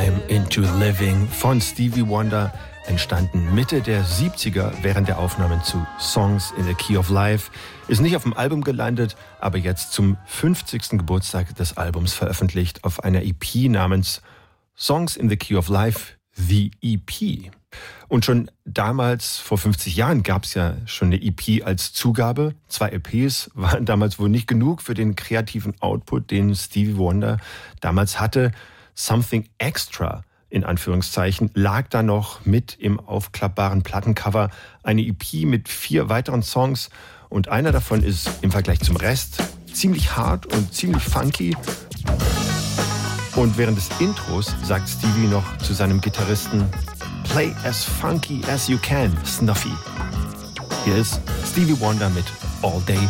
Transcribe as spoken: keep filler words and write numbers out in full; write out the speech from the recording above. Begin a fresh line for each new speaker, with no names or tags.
I'm Into Living von Stevie Wonder, entstanden Mitte der siebziger während der Aufnahmen zu Songs in the Key of Life. Ist nicht auf dem Album gelandet, aber jetzt zum fünfzigsten Geburtstag des Albums veröffentlicht auf einer E P namens Songs in the Key of Life, The E P. Und schon damals, vor fünfzig Jahren, gab es ja schon eine E P als Zugabe. Zwei L Ps waren damals wohl nicht genug für den kreativen Output, den Stevie Wonder damals hatte. Something Extra, in Anführungszeichen, lag da noch mit im aufklappbaren Plattencover. Eine E P mit vier weiteren Songs und einer davon ist im Vergleich zum Rest ziemlich hart und ziemlich funky. Und während des Intros sagt Stevie noch zu seinem Gitarristen: Play as funky as you can, Snuffy. Hier ist Stevie Wonder mit All Day